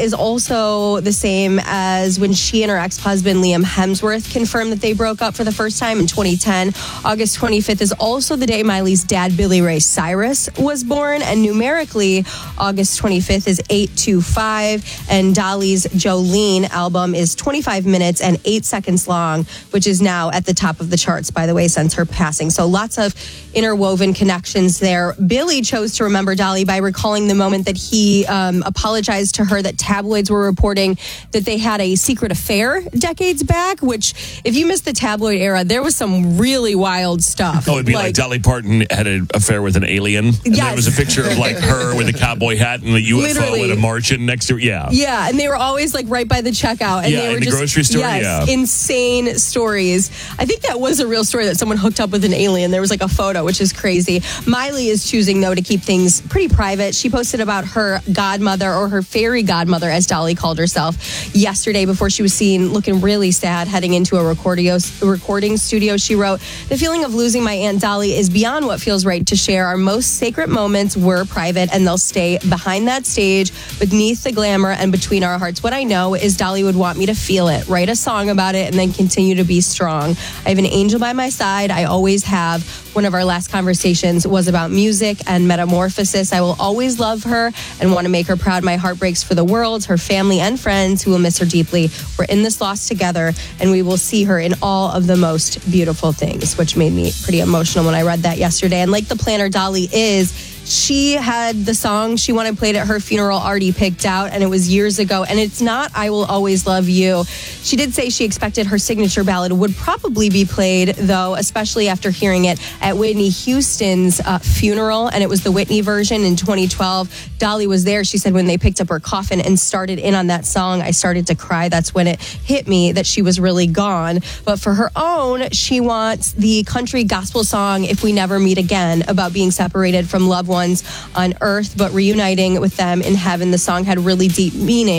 is also the same as when she and her ex-husband Liam Hemsworth confirmed that they broke up for the first time in 2010. August 25th is also the day Miley's dad, Billy Ray Cyrus, was born. And numerically, August 25th is 825. And Dolly's Jolene album is 25 minutes and 8 seconds long, which is now at the top of the charts, by the way, since her passing. So lots of interwoven connections there. Billy chose to remember Dolly by recalling the moment that he apologized to her that tabloids were reporting that they had a secret affair decades back, which, if you missed the tabloid era, there was some really wild stuff. Oh, it'd be like Dolly Parton had an affair with an alien. And Yes. there was a picture of like her with a cowboy hat and the UFO Literally. and a Martian next to her. Yeah. Yeah, and they were always like right by the checkout. And Yeah, they were in the just, grocery store, yes, yeah. insane stories. I think that was a real story that someone hooked up with an alien. There was like a photo, which is crazy. Miley is choosing, though, to keep things pretty private. She posted about her godmother, or her fairy godmother, as Dolly called herself, yesterday before she was seen looking really sad heading into a recording studio. She wrote, "The feeling of losing my Aunt Dolly is beyond what feels right to share. Our most sacred moments were private, and they'll stay behind that stage, beneath the glamour and between our hearts. What I know is Dolly would want me to feel it, write a song about it, and then continue to be strong. I have an angel by my side. I always have." One of our last conversations was about music and metamorphosis. I will always love her and want to make her proud. My heart breaks for the world, her family and friends who will miss her deeply. We're in this loss together, and we will see her in all of the most beautiful things, which made me pretty emotional when I read that yesterday. And like the planner Dolly is, she had the song she wanted played at her funeral already picked out, and it was years ago. And it's not "I Will Always Love You." She did say she expected her signature ballad would probably be played, though, especially after hearing it at Whitney Houston's funeral. And it was the Whitney version in 2012. Dolly was there. She said when they picked up her coffin and started in on that song, I started to cry. That's when it hit me that she was really gone. But for her own, she wants the country gospel song "If We Never Meet Again," about being separated from loved ones on earth but reuniting with them in heaven. The song had really deep meaning.